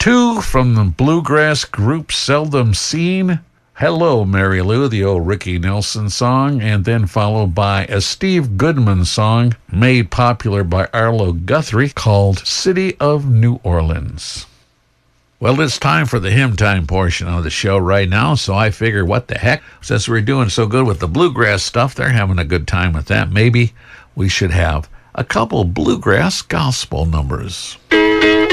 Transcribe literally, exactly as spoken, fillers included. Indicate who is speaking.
Speaker 1: Two from the bluegrass group Seldom Seen. Hello, Mary Lou, the old Ricky Nelson song, and then followed by a Steve Goodman song made popular by Arlo Guthrie called City of New Orleans. Well, it's time for the hymn time portion of the show right now, so I figure, what the heck? Since we're doing so good with the bluegrass stuff, they're having a good time with that. Maybe we should have a couple bluegrass gospel numbers.